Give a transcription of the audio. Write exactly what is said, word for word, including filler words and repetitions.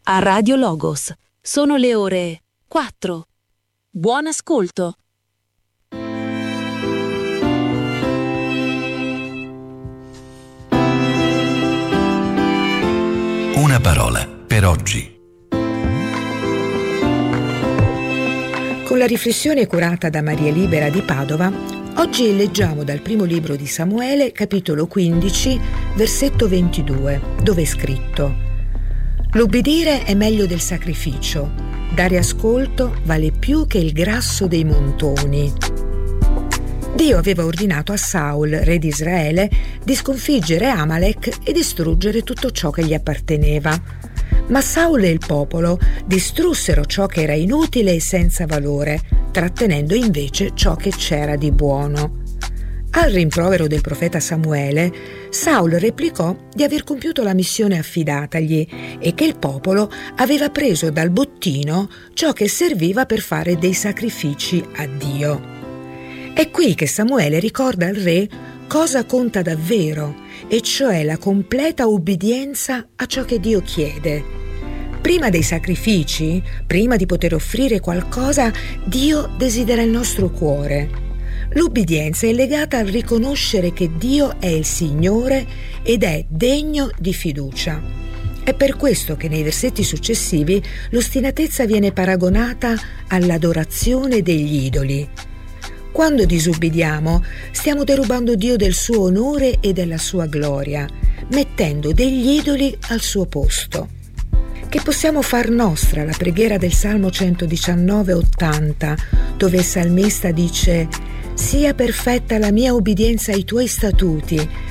a Radio Logos. Sono le ore quattro. Buon ascolto. Una parola per oggi. Con la riflessione curata da Maria Libera di Padova, oggi leggiamo dal primo libro di Samuele, capitolo quindici, versetto ventidue, dove è scritto: «L'ubbidire è meglio del sacrificio, dare ascolto vale più che il grasso dei montoni». Dio aveva ordinato a Saul, re di Israele, di sconfiggere Amalek e distruggere tutto ciò che gli apparteneva. Ma Saul e il popolo distrussero ciò che era inutile e senza valore, trattenendo invece ciò che c'era di buono. Al rimprovero del profeta Samuele, Saul replicò di aver compiuto la missione affidatagli e che il popolo aveva preso dal bottino ciò che serviva per fare dei sacrifici a Dio. È qui che Samuele ricorda al re cosa conta davvero, e cioè la completa ubbidienza a ciò che Dio chiede. Prima dei sacrifici, prima di poter offrire qualcosa, Dio desidera il nostro cuore. L'ubbidienza è legata al riconoscere che Dio è il Signore ed è degno di fiducia. È per questo che nei versetti successivi l'ostinatezza viene paragonata all'adorazione degli idoli. Quando disubbidiamo, stiamo derubando Dio del suo onore e della sua gloria, mettendo degli idoli al suo posto. Che possiamo far nostra la preghiera del Salmo centodiciannove ottanta, dove il salmista dice: «Sia perfetta la mia ubbidienza ai tuoi statuti,